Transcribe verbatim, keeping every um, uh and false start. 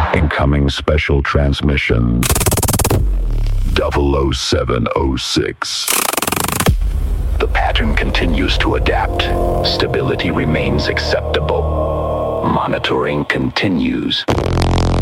Incoming special transmission. double oh seven oh six. The pattern continues to adapt. Stability remains acceptable. Monitoring continues.